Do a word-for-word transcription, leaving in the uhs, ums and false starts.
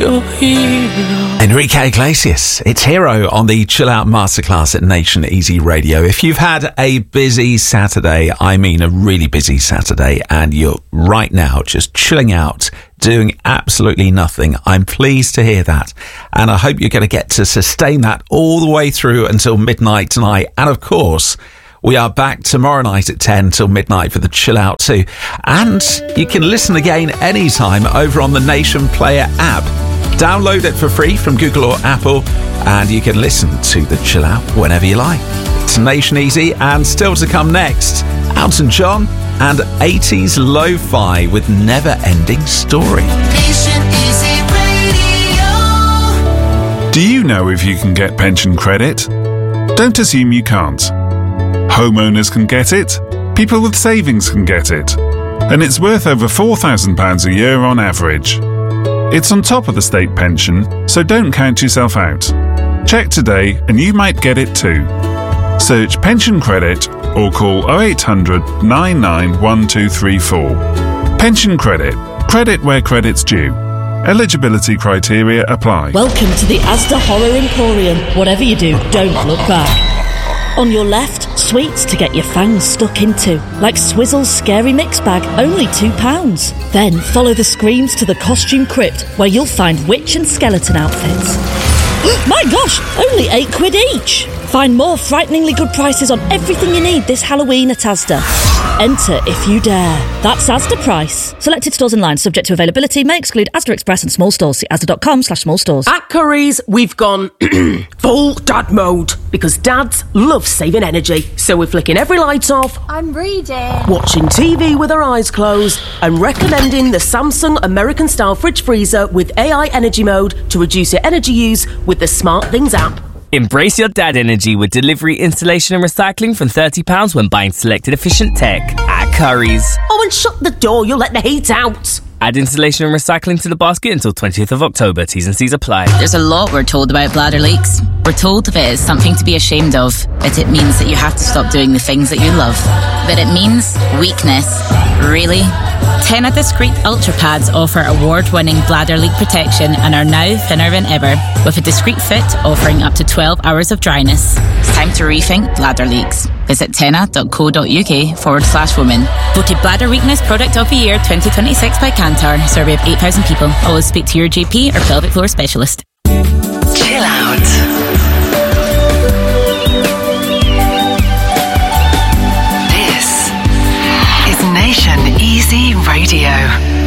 your hero. Enrique Iglesias, it's Hero on the Chill Out Masterclass at Nation Easy Radio. If you've had a busy Saturday, I mean a really busy Saturday, and you're right now just chilling out, doing absolutely nothing, I'm pleased to hear that. And I hope you're going to get to sustain that all the way through until midnight tonight. And of course, we are back tomorrow night at ten till midnight for the Chill Out too. And you can listen again anytime over on the Nation Player app. Download it for free from Google or Apple, and you can listen to the Chill Out whenever you like. It's Nation Easy, and still to come next, Elton John and eighties Lo-Fi with Never Ending Story. Nation Easy Radio. Do you know if you can get pension credit? Don't assume you can't. Homeowners can get it, people with savings can get it, and it's worth over four thousand pounds a year on average. It's on top of the state pension, so don't count yourself out. Check today and you might get it too. Search pension credit or call oh eight hundred, nine nine one two three four. Pension credit. Credit where credit's due. Eligibility criteria apply. Welcome to the Asda Horror Emporium. Whatever you do, don't look back. On your left, sweets to get your fangs stuck into, like Swizzle's Scary Mix Bag, only two pounds. Then follow the screams to the costume crypt, where you'll find witch and skeleton outfits. My gosh, only eight quid each. Find more frighteningly good prices on everything you need this Halloween at Asda. Enter if you dare. That's Asda price. Selected stores online, subject to availability, may exclude Asda Express and small stores. See asda.com slash small stores. At Curry's, we've gone full dad mode, because dads love saving energy. So we're flicking every light off, I'm reading, watching T V with our eyes closed, and recommending the Samsung American-style fridge freezer with A I energy mode to reduce your energy use with the Smart Things app. Embrace your dad energy with delivery, installation and recycling from thirty pounds when buying selected efficient tech at Curry's. Oh, and shut the door, you'll let the heat out. Add installation and recycling to the basket until twentieth of October. T's and C's apply. There's a lot we're told about bladder leaks. We're told that it is something to be ashamed of, that it means that you have to stop doing the things that you love. But it means weakness. Really? Tena Discreet Ultra Pads offer award-winning bladder leak protection and are now thinner than ever, with a discreet fit offering up to twelve hours of dryness. It's time to rethink bladder leaks. Visit tena.co.uk forward slash women. Voted Bladder Weakness Product of the Year twenty twenty-six by Kantar. Survey of eight thousand people. Always speak to your G P or pelvic floor specialist. Chill out. This is Nation Easy Radio.